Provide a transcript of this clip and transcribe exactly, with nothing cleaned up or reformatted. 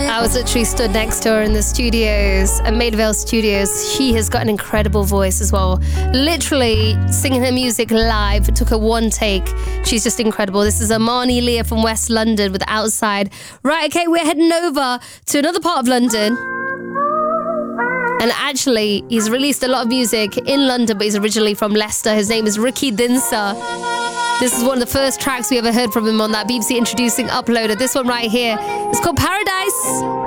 I was literally stood next to her in the studios, at Maidvale Studios. She has got an incredible voice as well. Literally singing her music live. It took her one take. She's just incredible. This is Amani Leah from West London with Outside. Right, okay, we're heading over to another part of London. And actually, he's released a lot of music in London, but he's originally from Leicester. His name is Ricky Dinsa. This is one of the first tracks we ever heard from him on that B B C Introducing Uploader. This one right here is called Paradise.